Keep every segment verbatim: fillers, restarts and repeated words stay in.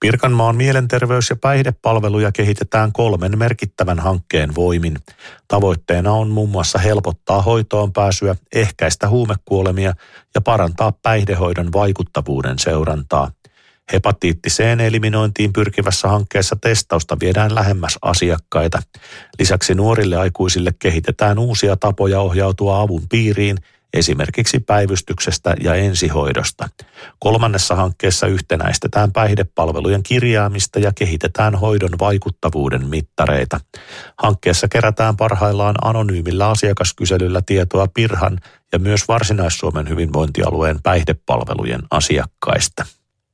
Pirkanmaan mielenterveys- ja päihdepalveluja kehitetään kolmen merkittävän hankkeen voimin. Tavoitteena on muun muassa helpottaa hoitoon pääsyä, ehkäistä huumekuolemia ja parantaa päihdehoidon vaikuttavuuden seurantaa. Hepatiitti C:n eliminointiin pyrkivässä hankkeessa testausta viedään lähemmäs asiakkaita. Lisäksi nuorille aikuisille kehitetään uusia tapoja ohjautua avun piiriin, esimerkiksi päivystyksestä ja ensihoidosta. Kolmannessa hankkeessa yhtenäistetään päihdepalvelujen kirjaamista ja kehitetään hoidon vaikuttavuuden mittareita. Hankkeessa kerätään parhaillaan anonyymillä asiakaskyselyllä tietoa Pirhan ja myös Varsinais-Suomen hyvinvointialueen päihdepalvelujen asiakkaista.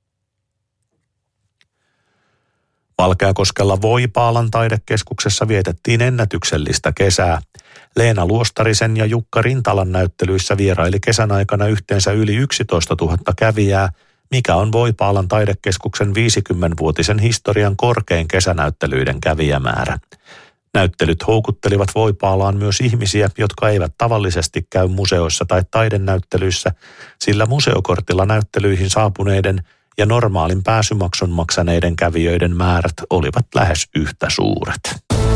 Valkeakoskella Voipaalan taidekeskuksessa vietettiin ennätyksellistä kesää. Leena Luostarisen ja Jukka Rintalan näyttelyissä vieraili kesän aikana yhteensä yli yksitoistatuhatta kävijää, mikä on Voipaalan taidekeskuksen viisikymmenvuotisen historian korkein kesänäyttelyiden kävijämäärä. Näyttelyt houkuttelivat Voipaalaan myös ihmisiä, jotka eivät tavallisesti käy museoissa tai taidenäyttelyissä, sillä museokortilla näyttelyihin saapuneiden ja normaalin pääsymaksun maksaneiden kävijöiden määrät olivat lähes yhtä suuret.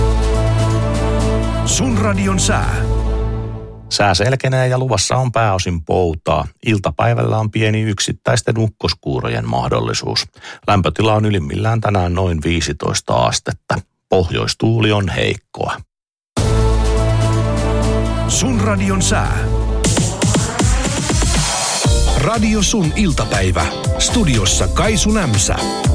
Sun radion sää. Sää selkenee ja luvassa on pääosin poutaa. Iltapäivällä on pieni yksittäisten ukkoskuurojen mahdollisuus. Lämpötila on ylimmillään tänään noin viisitoista astetta. Pohjoistuuli on heikkoa. Sun radion sää. Radio Sun iltapäivä. Studiossa Kaisu Nämsä.